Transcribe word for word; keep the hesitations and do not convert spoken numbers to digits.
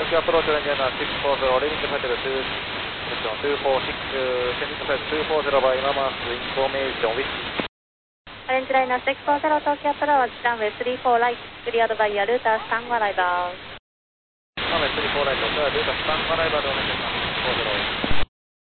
Tokyo approach London six four zero, leaving the hotel two, two four six, sending the flight two four zero by Mama, information whiskey. Orange Liner six four zero, Tokyo approach, runway three four right, cleared by Yaruta, stand arrival. Runway three four right, Yaruta, stand arrival, four zero.